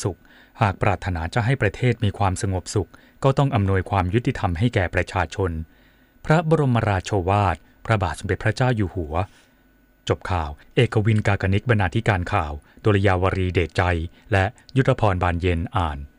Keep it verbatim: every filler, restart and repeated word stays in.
สุขหากปรารถนาจะให้ประเทศมีความสงบสุขก็ต้องอำนวยความยุติธรรมให้แก่ประชาชนพระบรมราโชวาทพระบาทสมเด็จพระเจ้าอยู่หัวจบข่าวเอกวินกากนิกบรรณาธิการข่าวดุลยาวรีเดชใจและยุทธพรบานเย็นอ่าน